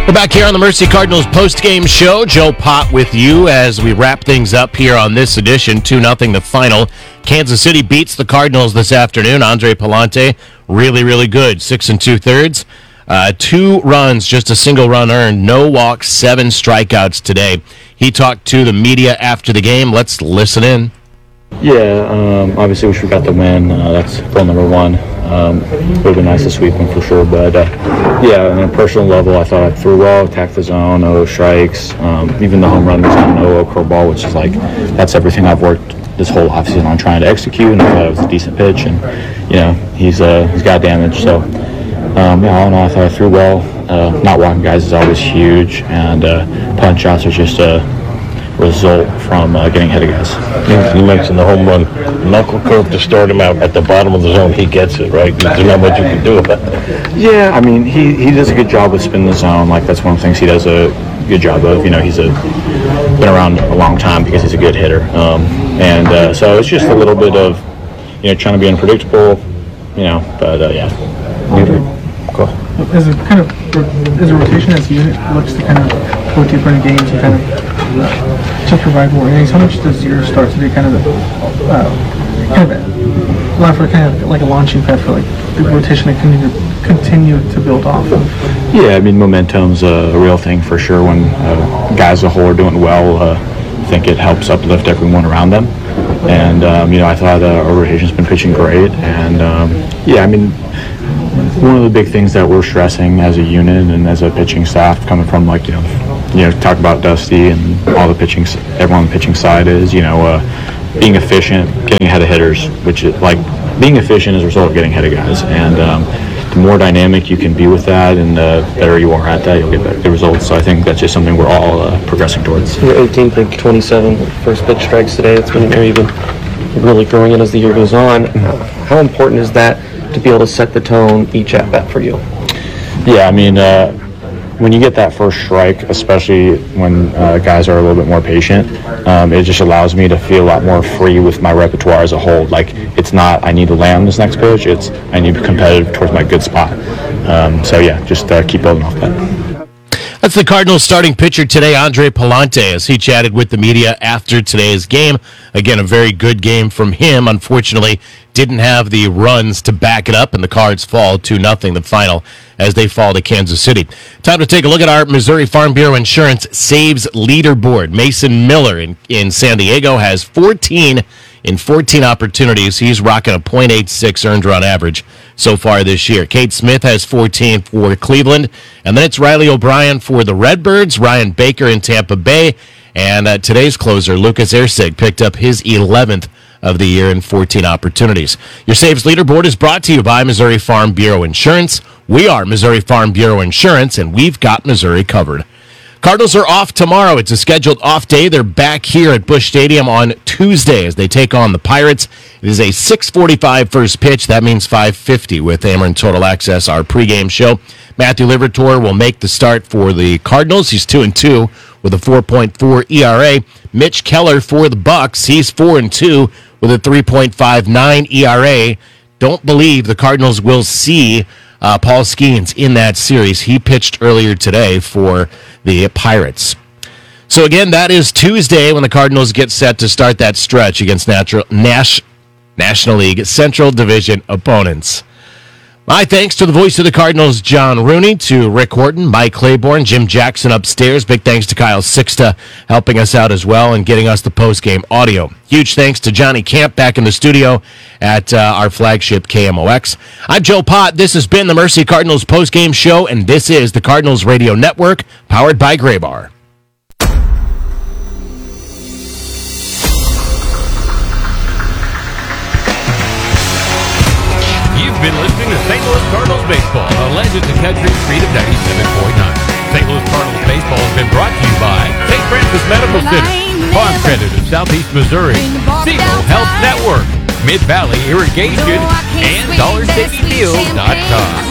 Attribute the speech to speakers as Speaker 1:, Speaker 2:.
Speaker 1: We're back here on the Mercy Cardinals post-game show. Joe Pott with you as we wrap things up here on this edition. 2-0 the final. Kansas City beats the Cardinals this afternoon. Andre Palante, really, really good. 6 2/3. 2 runs, just a single run earned. No walks, 7 strikeouts today. He talked to the media after the game. Let's listen in.
Speaker 2: Yeah, obviously wish we got the win. That's goal number 1. Would have been nice to sweep them for sure, but yeah, on a personal level, I thought I threw well, attacked the zone, no strikes. Even the home run was on no curveball, which is like, that's everything I've worked this whole offseason on trying to execute, and I thought it was a decent pitch, and he's got damage, so all in all, I thought I threw well. Not walking guys is always huge, and punch outs are just a result from getting ahead of guys.
Speaker 3: You mentioned the home run. Knuckle curve to start him out at the bottom of the zone. He gets it, right? There's not much you can do about that.
Speaker 2: Yeah, I mean, he does a good job of spinning the zone. Like, that's one of the things he does a good job of. He's been around a long time because he's a good hitter. So it's just a little bit of, trying to be unpredictable, but yeah.
Speaker 3: Cool.
Speaker 4: As a rotation as a unit looks to kind of go deeper in games and kind of to provide more innings, how much does your start today kind of allow for kind of like a launching pad for like the rotation to continue to build off of?
Speaker 2: Yeah, I mean, momentum's a real thing for sure. When guys as a whole are doing well, I think it helps uplift everyone around them. And I thought our rotation's been pitching great, and one of the big things that we're stressing as a unit and as a pitching staff, coming from talk about Dusty and all the pitching, everyone on the pitching side is, being efficient, getting ahead of hitters, which is like being efficient as a result of getting ahead of guys. And the more dynamic you can be with that, and the better you are at that, you'll get better results. So I think that's just something we're all progressing towards.
Speaker 5: You're 18th and 27 first pitch strikes today. It's been an area you've been really growing in as the year goes on. How important is that to be able to set the tone each at bat for you?
Speaker 2: Yeah, I mean, when you get that first strike, especially when guys are a little bit more patient, it just allows me to feel a lot more free with my repertoire as a whole. Like, it's not, I need to land this next pitch, it's, I need to be competitive towards my good spot. Just keep building off that.
Speaker 1: That's the Cardinals starting pitcher today, Andre Palante, as he chatted with the media after today's game. Again, a very good game from him. Unfortunately, didn't have the runs to back it up, and the Cards fall 2-0 the final as they fall to Kansas City. Time to take a look at our Missouri Farm Bureau Insurance Saves Leaderboard. Mason Miller in San Diego has 14 in 14 opportunities. He's rocking a .86 earned run average so far this year. Cade Smith has 14 for Cleveland, and then it's Riley O'Brien for the Redbirds, Ryan Baker in Tampa Bay, and today's closer, Lucas Erceg, picked up his 11th of the year in 14 opportunities. Your Saves Leaderboard is brought to you by Missouri Farm Bureau Insurance. We are Missouri Farm Bureau Insurance, and we've got Missouri covered. Cardinals are off tomorrow. It's a scheduled off day. They're back here at Busch Stadium on Tuesday as they take on the Pirates. It is a 6:45 first pitch. That means 5:50 with Ameren Total Access, our pregame show. Matthew Liberatore will make the start for the Cardinals. He's 2-2 with a 4.4 ERA. Mitch Keller for the Bucks. He's 4-2 with a 3.59 ERA. Don't believe the Cardinals will see Paul Skeens in that series. He pitched earlier today for the Pirates. So again, that is Tuesday when the Cardinals get set to start that stretch against National League Central Division opponents. My thanks to the voice of the Cardinals, John Rooney, to Rick Horton, Mike Claiborne, Jim Jackson upstairs. Big thanks to Kyle Sixta helping us out as well and getting us the post-game audio. Huge thanks to Johnny Camp back in the studio at our flagship KMOX. I'm Joe Pott. This has been the Mercy Cardinals post-game show, and this is the Cardinals Radio Network, powered by Graybar.
Speaker 6: Been listening to St. Louis Cardinals Baseball, a legend in country, Freedom 97.9. St. Louis Cardinals Baseball has been brought to you by St. Francis Medical Center, Farm Credit of Southeast Missouri, Siegel Health Network, Mid-Valley Irrigation, and DollarCityDeals.com.